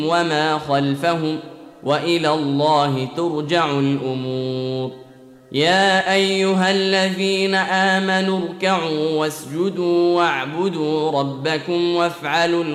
وما خلفهم وإلى الله ترجع الأمور. يا أيها الذين آمنوا اركعوا واسجدوا واعبدوا ربكم وافعلوا